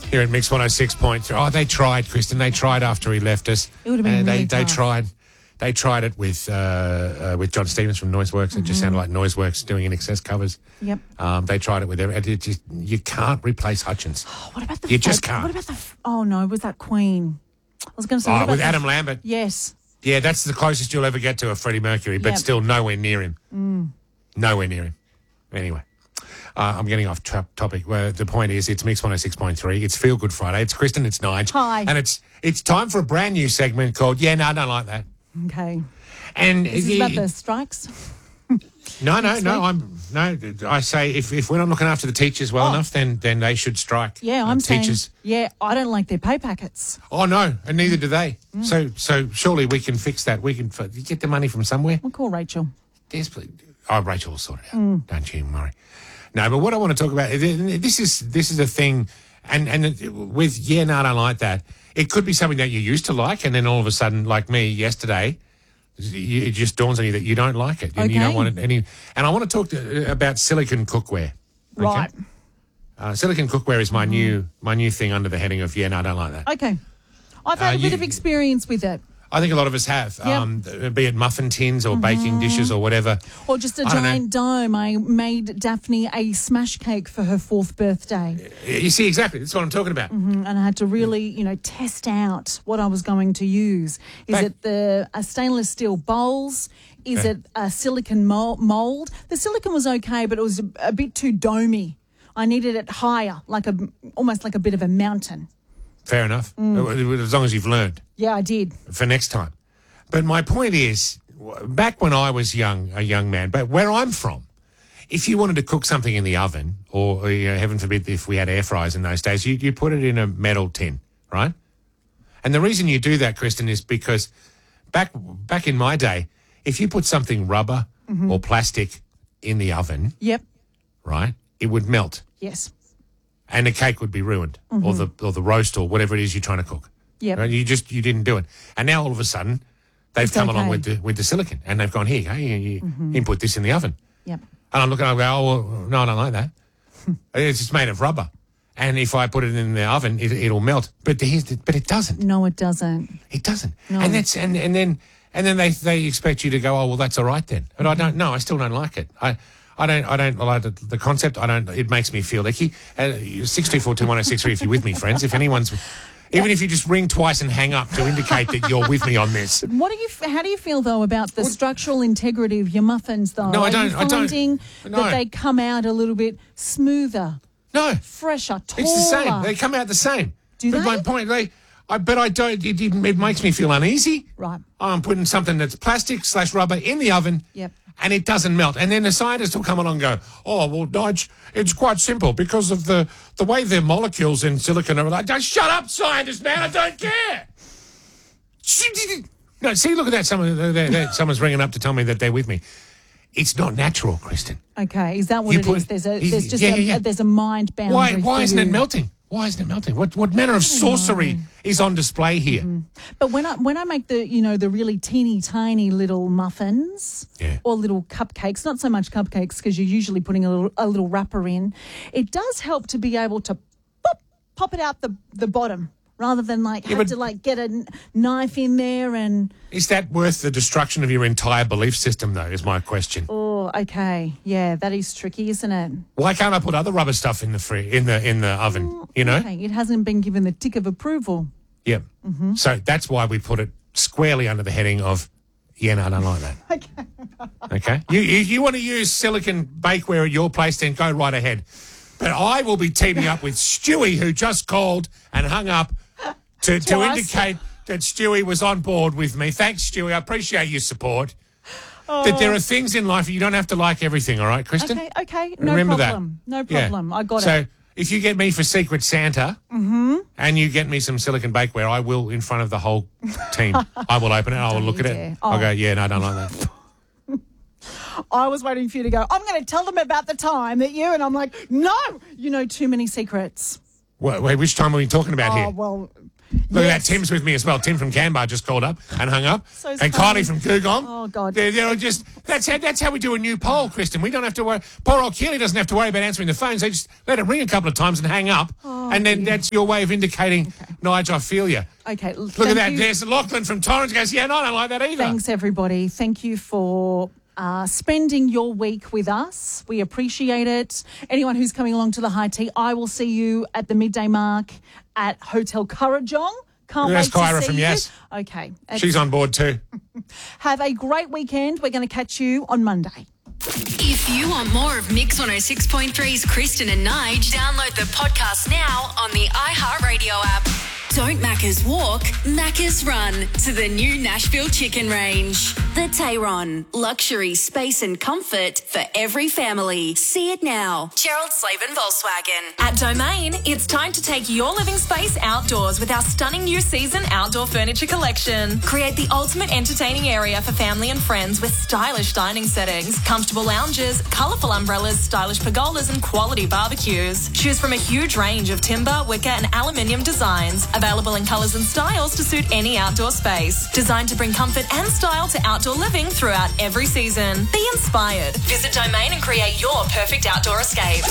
here at Mix 106.3. Oh, they tried, Kristen. They tried after he left us. It would have been really they tough. tried. They tried it with John Stevens from Noiseworks. It just sounded like Noiseworks doing In Excess covers. Yep. They tried it with you can't replace Hutchins. What about the You just can't. What about oh no, was that Queen? I was going to say what about With Adam Lambert. Yes. Yeah, that's the closest you'll ever get to a Freddie Mercury, but Yep. still nowhere near him. Nowhere near him. Anyway, I'm getting off topic. The point is, it's Mix 106.3. It's Feel Good Friday. It's Kristen. It's Nige. Hi. And it's time for a brand new segment called Yeah, No, I Don't Like That. Okay. And Is this about the strikes? No. I say if we're not looking after the teachers well enough, then they should strike. Yeah, I'm teachers. saying. Yeah, I don't like their pay packets. Oh no, and neither do they. So surely we can fix that. We can get the money from somewhere. We'll call Rachel. Rachel will sort it out. Don't you worry. No, but what I want to talk about, this is a thing, and with Yeah, No, I Don't Like That, it could be something that you used to like, and then all of a sudden, like me yesterday, it just dawns on you that you don't like it, and you don't want it any. And I want to talk about silicone cookware. Okay? Right. Silicone cookware is my new thing under the heading of Yeah, No, I Don't Like That. Okay. I've had a bit of experience with it. I think a lot of us have, Yep. be it muffin tins or baking dishes or whatever. Or just a giant dome. I made Daphne a smash cake for her 4th birthday. You see, exactly. That's what I'm talking about. And I had to really, test out what I was going to use. Is it a stainless steel bowls? Is it a silicone mould? The silicone was okay, but it was a bit too domey. I needed it higher, almost like a bit of a mountain. Fair enough. As long as you've learned. Yeah, I did. For next time. But my point is, back when I was a young man, but where I'm from, if you wanted to cook something in the oven, or heaven forbid if we had air fryers in those days, you put it in a metal tin, right? And the reason you do that, Kristen, is because back in my day, if you put something rubber or plastic in the oven, Yep. right, it would melt. Yes. And the cake would be ruined, or the roast, or whatever it is you're trying to cook. Yep. Right? You didn't do it, and now all of a sudden, they've come along with the silicone, and they've gone here. You can put this in the oven. Yep. And I look and I go, oh well, no, I don't like that. It's just made of rubber, and if I put it in the oven, it'll melt. But it doesn't. No, it doesn't. It doesn't. No. And that's and then they expect you to go, oh well, that's all right then. But I don't. No, I still don't like it. I don't like the concept. It makes me feel icky. 62421063 if you're with me, friends. Even if you just ring twice and hang up to indicate that you're with me on this. How do you feel though about the structural integrity of your muffins though? No, I Are don't. you finding that they come out a little bit smoother, No, fresher, taller? it's the same. They come out the same. Do but they? my point, I don't. It makes me feel uneasy. Right. I'm putting something that's plastic/rubber in the oven. Yep. And it doesn't melt. And then the scientists will come along and go, oh, well, Nige, it's quite simple because of the way the molecules in silicon are like, shut up, scientist, man, I don't care. No, see, look at that. Someone's ringing up to tell me that they're with me. It's not natural, Kristen. Okay, is that what it is? There's a mind boundary. Why isn't it melting? Why isn't it melting? What manner of sorcery is on display here? But when I make the really teeny tiny little muffins or little cupcakes, not so much cupcakes because you're usually putting a little wrapper in, it does help to be able to pop it out the bottom rather than get a knife in there and. Is that worth the destruction of your entire belief system though, is my question. Oh, okay. Yeah, that is tricky, isn't it? Why can't I put other rubber stuff in the oven, Okay, it hasn't been given the tick of approval. Yep. So that's why we put it squarely under the heading of, yeah, no, I don't like that. Okay. You want to use silicone bakeware at your place, then go right ahead. But I will be teaming up with Stewie, who just called and hung up to indicate that Stewie was on board with me. Thanks, Stewie. I appreciate your support. That there are things in life you don't have to like everything, all right, Kristen? Okay. No Remember problem. that. No problem. Yeah. I got it. So if you get me for Secret Santa and you get me some silicone bakeware, I will, in front of the whole team, I will open it, I will look at it. I'll go, yeah, no, I don't like that. I was waiting for you to go, I'm going to tell them about the time that you, and I'm like, no, you know too many secrets. Wait, which time are we talking about here? Well, Look at that. Tim's with me as well. Tim from Canberra just called up and hung up. So and Kylie from Googong. Oh, God. They're just, that's how we do a new poll, Kristen. We don't have to worry. Poor old Keely doesn't have to worry about answering the phones. They just let it ring a couple of times and hang up. And then that's your way of indicating, Nigel, I feel you. Okay. Look at that. There's Lachlan from Torrens goes, yeah, no, I don't like that either. Thanks, everybody. Thank you for spending your week with us. We appreciate it. Anyone who's coming along to the high tea, I will see you at the midday mark at Hotel Kurrajong. Can't wait to Kyra see from you. Yes. Okay. She's on board too. Have a great weekend. We're going to catch you on Monday. If you want more of Mix 106.3's Kristen and Nige, download the podcast now on the iHeartRadio app. Don't Macca's walk, Macca's run to the new Nashville Chicken Range. The Tayron. Luxury, space and comfort for every family. See it now. Gerald Slavin Volkswagen. At Domain, it's time to take your living space outdoors with our stunning new season outdoor furniture collection. Create the ultimate entertaining area for family and friends with stylish dining settings, comfortable lounges, colourful umbrellas, stylish pergolas and quality barbecues. Choose from a huge range of timber, wicker and aluminium designs. Available in colours and styles to suit any outdoor space. Designed to bring comfort and style to outdoor living throughout every season. Be inspired. Visit Domain and create your perfect outdoor escape.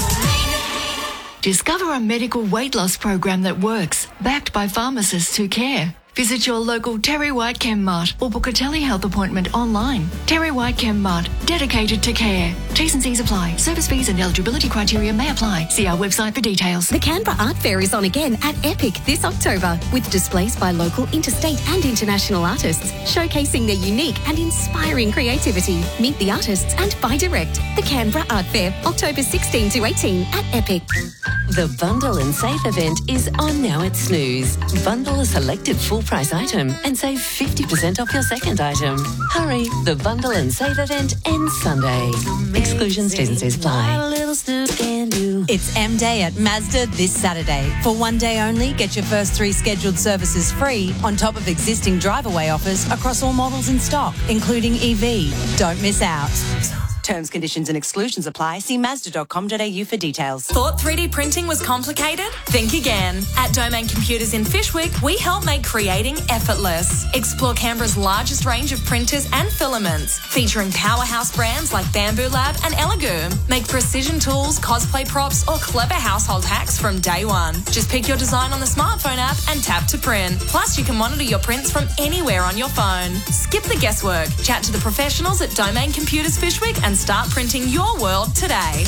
Discover a medical weight loss program that works, backed by pharmacists who care. Visit your local Terry White Chemmart or book a telehealth appointment online. Terry White Chemmart, dedicated to care. T's and C's apply. Service fees and eligibility criteria may apply. See our website for details. The Canberra Art Fair is on again at Epic this October with displays by local, interstate and international artists showcasing their unique and inspiring creativity. Meet the artists and buy direct. The Canberra Art Fair, October 16 to 18 at Epic. The Bundle and Save event is on now at Snooze. Bundle a selected full-price item and save 50% off your second item. Hurry, the Bundle and Save event ends Sunday. Exclusions, T's and C's apply. It's M-Day at Mazda this Saturday. For one day only, get your first 3 scheduled services free on top of existing drive-away offers across all models in stock, including EV. Don't miss out. Terms, conditions and exclusions apply. See Mazda.com.au for details. Thought 3D printing was complicated? Think again. At Domain Computers in Fyshwick, we help make creating effortless. Explore Canberra's largest range of printers and filaments, featuring powerhouse brands like Bamboo Lab and Elegoo. Make precision tools, cosplay props, or clever household hacks from day one. Just pick your design on the smartphone app and tap to print. Plus, you can monitor your prints from anywhere on your phone. Skip the guesswork. Chat to the professionals at Domain Computers Fyshwick and start printing your world today.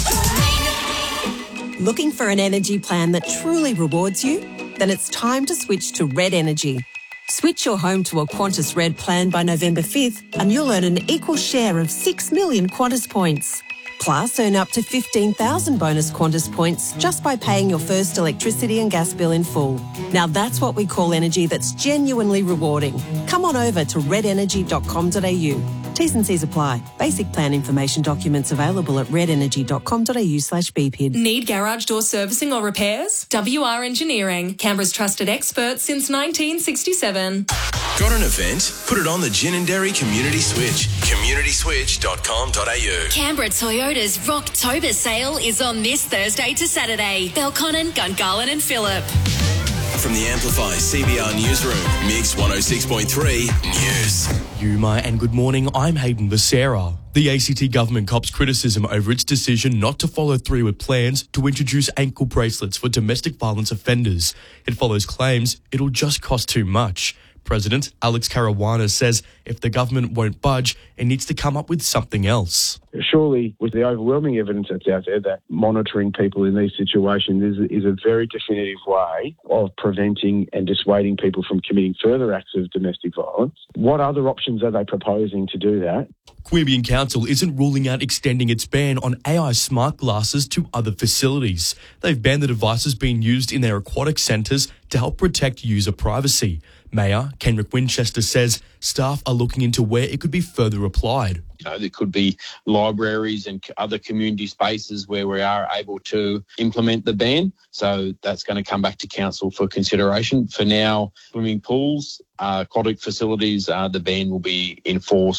Looking for an energy plan that truly rewards you? Then it's time to switch to Red Energy. Switch your home to a Qantas Red plan by November 5th and you'll earn an equal share of 6 million Qantas points. Plus, earn up to 15,000 bonus Qantas points just by paying your first electricity and gas bill in full. Now that's what we call energy that's genuinely rewarding. Come on over to redenergy.com.au. T's and C's apply. Basic plan information documents available at redenergy.com.au/BPID. Need garage door servicing or repairs? WR Engineering, Canberra's trusted experts since 1967. Got an event? Put it on the Gin and Dairy Community Switch. communityswitch.com.au. Canberra Toyota's Rocktober sale is on this Thursday to Saturday. Belconnen, Gungahlin and Phillip. From the Amplify CBR Newsroom, Mix 106.3 News. Yuma and good morning, I'm Hayden Becerra. The ACT government cops criticism over its decision not to follow through with plans to introduce ankle bracelets for domestic violence offenders. It follows claims it'll just cost too much. President Alex Caruana says if the government won't budge, it needs to come up with something else. Surely, with the overwhelming evidence that's out there, that monitoring people in these situations is a very definitive way of preventing and dissuading people from committing further acts of domestic violence. What other options are they proposing to do that? Queanbeyan Council isn't ruling out extending its ban on AI smart glasses to other facilities. They've banned the devices being used in their aquatic centres to help protect user privacy. Mayor Kenrick Winchester says staff are looking into where it could be further applied. There could be libraries and other community spaces where we are able to implement the ban. So that's going to come back to council for consideration. For now, swimming pools, aquatic facilities, the ban will be enforced.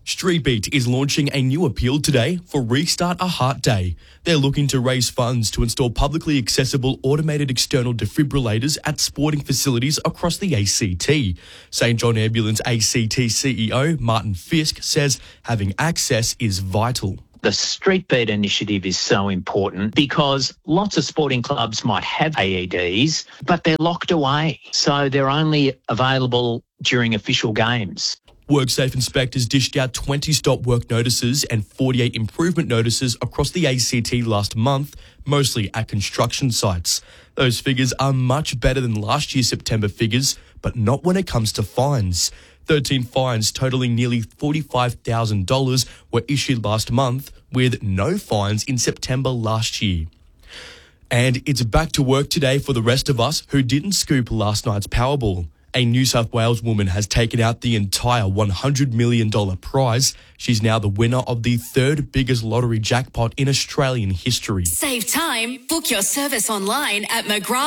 Street Beat is launching a new appeal today for Restart a Heart Day. They're looking to raise funds to install publicly accessible automated external defibrillators at sporting facilities across the ACT. St John Ambulance ACT CEO Martin Fisk says having access is vital. The Street Beat initiative is so important because lots of sporting clubs might have AEDs, but they're locked away, so they're only available during official games. WorkSafe inspectors dished out 20 stop work notices and 48 improvement notices across the ACT last month, mostly at construction sites. Those figures are much better than last year's September figures, but not when it comes to fines. 13 fines totaling nearly $45,000 were issued last month, with no fines in September last year. And it's back to work today for the rest of us who didn't scoop last night's Powerball. A New South Wales woman has taken out the entire $100 million prize. She's now the winner of the third biggest lottery jackpot in Australian history. Save time. Book your service online at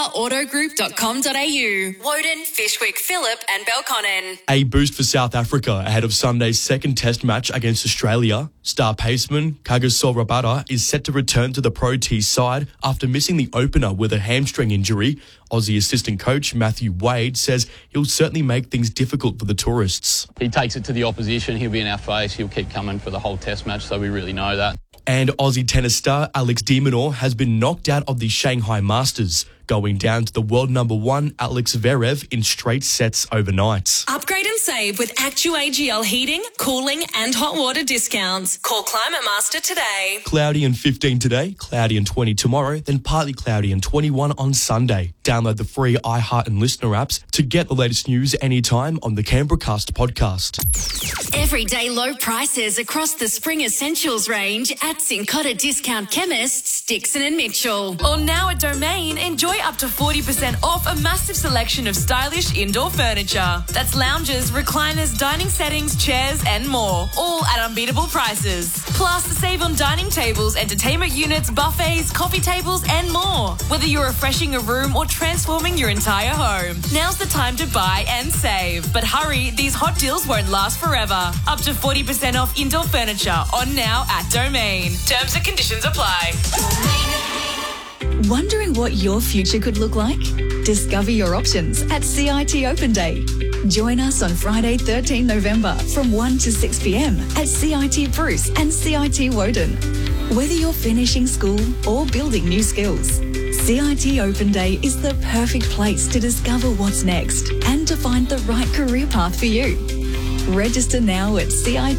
mcgrathautogroup.com.au. Woden, Fishwick, Phillip and Belconnen. A boost for South Africa ahead of Sunday's second test match against Australia. Star paceman Kagiso Rabada is set to return to the Pro T side after missing the opener with a hamstring injury. Aussie assistant coach Matthew Wade says he'll certainly make things difficult for the tourists. He takes it to the opposition, he'll be in our face, he'll keep coming for the whole test match, so we really know that. And Aussie tennis star Alex de Minaur has been knocked out of the Shanghai Masters, going down to the world number one Alex Zverev in straight sets overnight. Upgrade and save with ActuAGL heating, cooling and hot water discounts. Call Climate Master today. Cloudy and 15 today, cloudy and 20 tomorrow, then partly cloudy and 21 on Sunday. Download the free iHeart and Listener apps to get the latest news anytime on the Canberracast podcast. Everyday low prices across the spring essentials range at Cincotta Discount Chemists, Dixon and Mitchell. Or now at Domain, enjoy up to 40% off a massive selection of stylish indoor furniture. That's lounges, recliners, dining settings, chairs and more, all at unbeatable prices. Plus, save on dining tables, entertainment units, buffets, coffee tables and more. Whether you're refreshing a room or transforming your entire home, now's the time to buy and save. But hurry, these hot deals won't last forever. Up to 40% off indoor furniture on now at Domain. Terms and conditions apply. Wondering what your future could look like? Discover your options at CIT Open Day. Join us on Friday, 13 November from 1 to 6 p.m. at CIT Bruce and CIT Woden. Whether you're finishing school or building new skills, CIT Open Day is the perfect place to discover what's next and to find the right career path for you. Register now at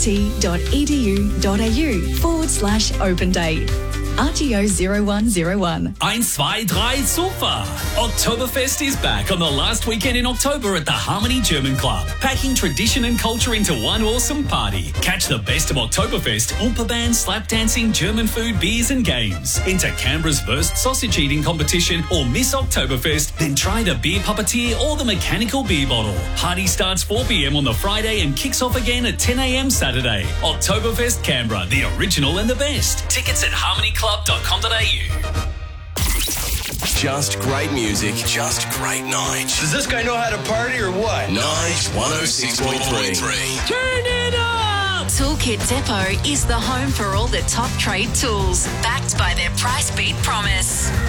cit.edu.au/Open Day. RTO 0101. 1, 2, 3, super! Oktoberfest is back on the last weekend in October at the Harmony German Club, packing tradition and culture into one awesome party. Catch the best of Oktoberfest, Oompa band, slap dancing, German food, beers and games. Enter Canberra's first sausage eating competition or Miss Oktoberfest, then try the beer puppeteer or the mechanical beer bottle. Party starts 4 p.m. on the Friday and kicks off again at 10 a.m. Saturday. Oktoberfest Canberra, the original and the best. Tickets at harmonyclub.com.au. Just great music, just great Nige. Does this guy know how to party or what? Nige 106.3. Turn it up! Toolkit Depot is the home for all the top trade tools, backed by their price beat promise.